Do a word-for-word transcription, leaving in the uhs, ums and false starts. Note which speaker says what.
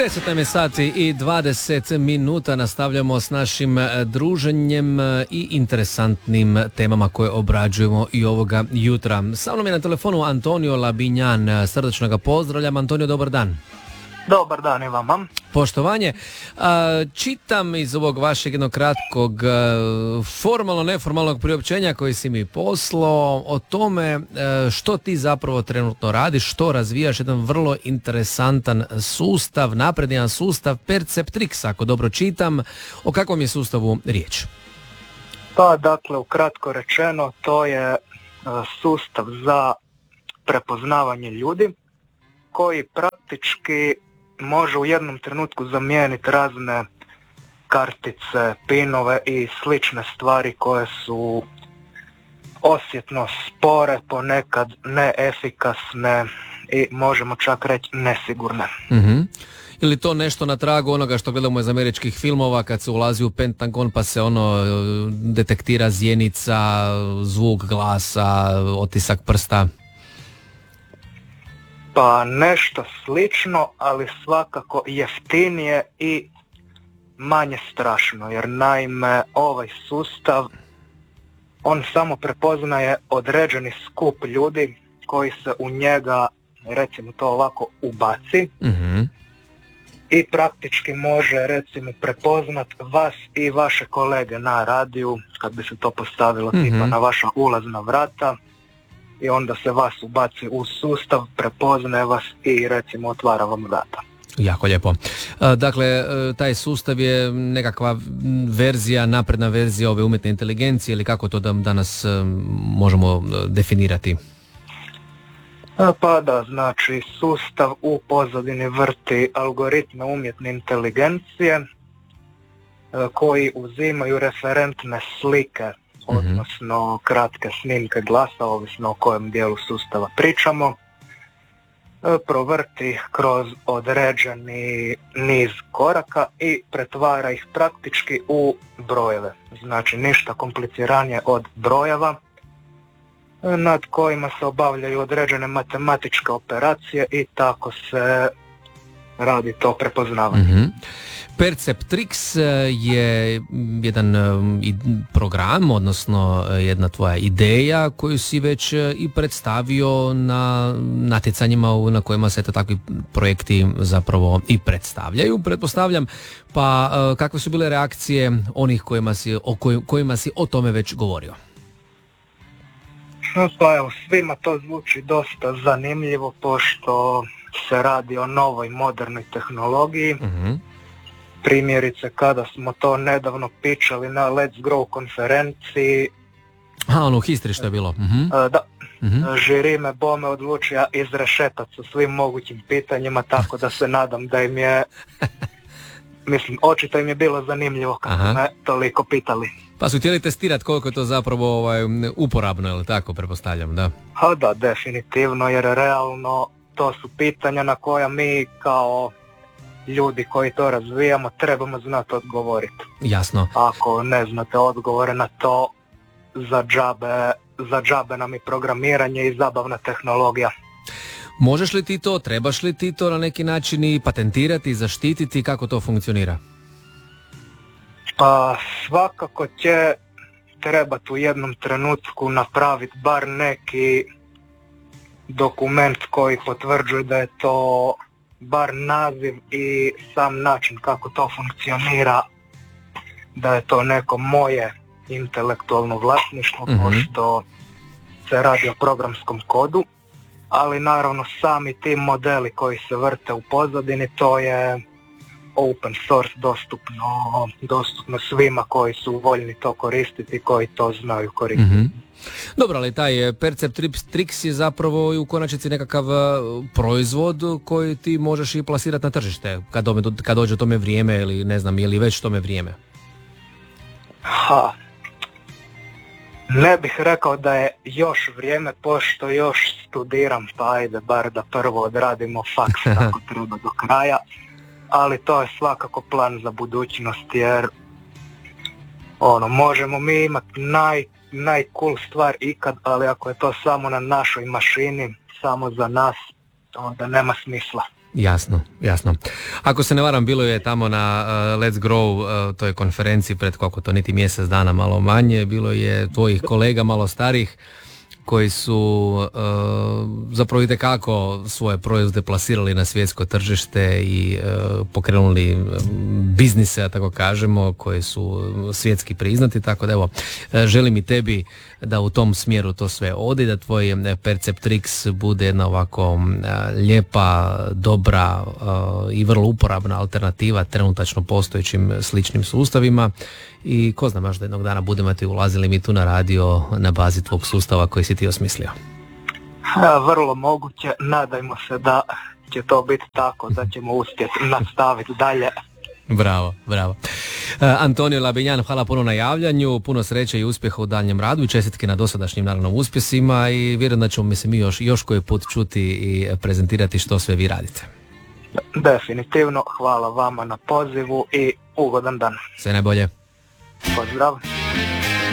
Speaker 1: deset nam je sati i dvadeset minuta, nastavljamo s našim druženjem i interesantnim temama koje obrađujemo i ovoga jutra. Sa mnom je na telefonu Antonio Labinjan, srdačno ga pozdravljam. Antonio, dobar dan.
Speaker 2: Dobar dan i vama.
Speaker 1: Poštovanje. Čitam iz ovog vašeg jednog kratkog formalno neformalnog priopćenja koji si mi poslao o tome što ti zapravo trenutno radiš, što razvijaš, jedan vrlo interesantan sustav, napredan sustav Perceptrix, ako dobro čitam. O kakvom je sustavu riječ?
Speaker 2: Pa dakle, ukratko rečeno, to je sustav za prepoznavanje ljudi koji praktički može u jednom trenutku zamijeniti razne kartice, pinove i slične stvari koje su osjetno spore, ponekad neefikasne i možemo čak reći nesigurne.
Speaker 1: Mm-hmm. Ili to nešto na tragu onoga što gledamo iz američkih filmova kad se ulazi u Pentagon pa se ono detektira zjenica, zvuk glasa, otisak prsta?
Speaker 2: Pa nešto slično, ali svakako jeftinije i manje strašno, jer naime ovaj sustav, on samo prepoznaje određeni skup ljudi koji se u njega, recimo to ovako, ubaci,
Speaker 1: mm-hmm.
Speaker 2: i praktički može, recimo, prepoznat vas i vaše kolege na radiju, kad bi se to postavilo mm-hmm. tipa na vaša ulazna vrata, i onda se vas ubaci u sustav, prepoznaje vas i recimo otvara vam vrata.
Speaker 1: Jako lijepo. Dakle, taj sustav je nekakva verzija, napredna verzija ove umjetne inteligencije ili kako to danas možemo definirati?
Speaker 2: Pa da, znači sustav u pozadini vrti algoritme umjetne inteligencije koji uzimaju referentne slike, odnosno kratke snimke glasa, ovisno o kojem dijelu sustava pričamo, provrti ih kroz određeni niz koraka i pretvara ih praktički u brojeve. Znači ništa kompliciranije od brojeva nad kojima se obavljaju određene matematičke operacije i tako se radi to prepoznavanje.
Speaker 1: Mm-hmm. Perceptrix je jedan program, odnosno jedna tvoja ideja koju si već i predstavio na natjecanjima na kojima se takvi projekti zapravo i predstavljaju, pretpostavljam. Pa kakve su bile reakcije onih kojima si, o kojima si o tome već govorio?
Speaker 2: Pa evo, svima to zvuči dosta zanimljivo pošto se radi o novoj modernoj tehnologiji.
Speaker 1: Mm-hmm.
Speaker 2: Primjerice, kada smo to nedavno pičali na Let's Grow konferenciji.
Speaker 1: A, ono u History što je bilo. Mm-hmm.
Speaker 2: Da,
Speaker 1: mm-hmm.
Speaker 2: žiri me bome odlučio izrešetat sa svim mogućim pitanjima, tako da se nadam da im je, mislim, očito im je bilo zanimljivo kad su me toliko pitali.
Speaker 1: Pa su htjeli testirati koliko je to zapravo ovaj, uporabno, ili tako, pretpostavljam, da?
Speaker 2: Ha, da, definitivno, jer realno to su pitanja na koja mi kao ljudi koji to razvijamo trebamo znati odgovoriti.
Speaker 1: Jasno.
Speaker 2: Ako ne znate odgovore na to, za džabe, za džabe nam i programiranje i zabavna tehnologija.
Speaker 1: Možeš li ti to, trebaš li ti to na neki način i patentirati, zaštititi, kako to funkcionira?
Speaker 2: Pa svakako će trebati u jednom trenutku napraviti bar neki dokument koji potvrđuje da je to bar naziv i sam način kako to funkcionira, da je to neko moje intelektualno vlasništvo, mm-hmm. pošto se radi o programskom kodu, ali naravno sami ti modeli koji se vrte u pozadini, to je open source, dostupno, dostupno svima koji su voljni to koristiti, koji to znaju koristiti.
Speaker 1: Mm-hmm. Dobro, ali taj Perceptrix je zapravo u konačnici nekakav proizvod koji ti možeš i plasirati na tržište kad, do, kad dođe tome vrijeme ili ne znam, je li već tome vrijeme?
Speaker 2: Ha, ne bih rekao da je još vrijeme, pošto još studiram, pa ajde bar da prvo odradimo faks kako treba do kraja, ali to je svakako plan za budućnost, jer ono, možemo mi imati naj najcool stvar ikad, ali ako je to samo na našoj mašini, samo za nas, onda nema smisla.
Speaker 1: Jasno, jasno. Ako se ne varam, bilo je tamo na uh, Let's Grow, uh, toj konferenciji pred koliko to niti mjesec dana, malo manje, bilo je tvojih kolega malo starih koji su uh, zapravo itekako svoje proizvode plasirali na svjetsko tržište i uh, pokrenuli biznise, a tako kažemo, koji su svjetski priznati, tako da evo, želim i tebi da u tom smjeru to sve ode, da tvoj Perceptrix bude jedna ovako uh, lijepa, dobra uh, i vrlo uporabna alternativa trenutačno postojećim sličnim sustavima i ko zna, možda jednog dana budemo ti ulazili mi tu na radio na bazi tvog sustava koji si ti osmislio.
Speaker 2: Ja, vrlo moguće, nadajmo se da će to biti tako, da ćemo uspjeti nastaviti dalje.
Speaker 1: Bravo, bravo. Uh, Antonio Labinjan, hvala puno na javljanju, puno sreće i uspjeha u daljnjem radu i čestitke na dosadašnjim naravno uspjesima i vjerujem da ćemo mislim, mi još, još koji put čuti i prezentirati što sve vi radite.
Speaker 2: Definitivno, hvala vama na pozivu i ugodan dan.
Speaker 1: Sve najbolje.
Speaker 2: Pozdrav.